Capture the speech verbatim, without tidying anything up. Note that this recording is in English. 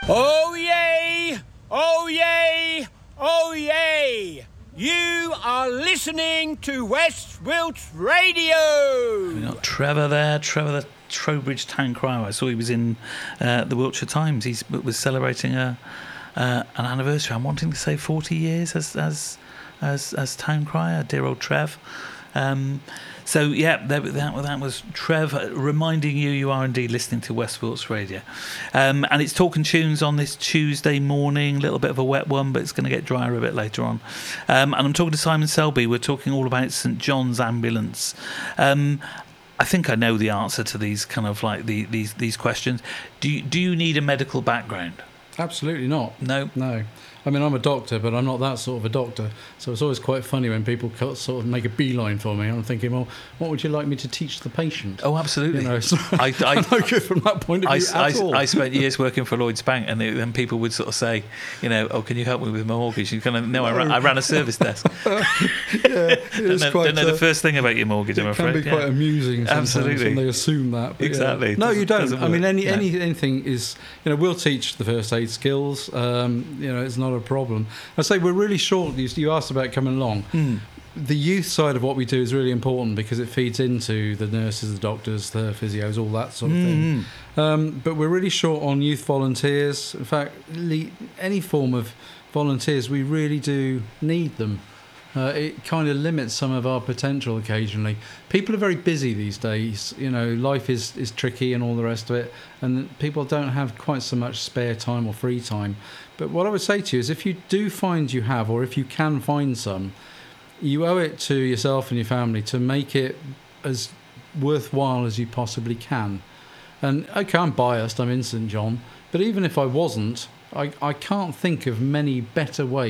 Oh yay! Oh yay! Oh yay! You are listening to West Wilts Radio. We got Trevor there, Trevor the Trowbridge town crier. I saw he was in uh, the Wiltshire Times. He was celebrating a uh, an anniversary. I'm wanting to say forty years as as as, as town crier. Dear old Trev. Um, so yeah, that, that that was Trev reminding you you are indeed listening to West Wilts Radio, um, and it's Talking Tunes on this Tuesday morning. A little bit of a wet one, but it's going to get drier a bit later on. Um, and I'm talking to Simon Selby. We're talking all about St John's Ambulance. Um, I think I know the answer to these kind of like the, these these questions. Do you, do you need a medical background? Absolutely not. No, no. I mean, I'm a doctor, but I'm not that sort of a doctor. So it's always quite funny when people sort of make a beeline for me. I'm thinking, well, what would you like me to teach the patient? Oh, absolutely. You know, so I, I, I'm no good from that point of view I, at I, all. I spent years working for Lloyds Bank, and then people would sort of say, you know, oh, can you help me with my mortgage? You kind of no, I, ran, I ran a service desk. yeah, don't know, quite, don't know uh, the first thing about your mortgage. I'm it afraid can be yeah. quite amusing. Absolutely, when they assume that. But exactly. Yeah. No, you don't. I mean, any, no. any anything is. You know, we'll teach the first aid skills. Um, you know, it's not a problem. I say we're really short. You, you asked about coming along. Mm. The youth side of what we do is really important because it feeds into the nurses, the doctors, the physios, all that sort of mm. thing. Um, but we're really short on youth volunteers. In fact, le- any form of volunteers, we really do need them. Uh, it kind of limits some of our potential occasionally. People are very busy these days. You know, life is, is tricky and all the rest of it, and people don't have quite so much spare time or free time. But what I would say to you is if you do find you have, or if you can find some, you owe it to yourself and your family to make it as worthwhile as you possibly can. And okay, I'm biased, I'm in St John, but even if I wasn't, I, I can't think of many better ways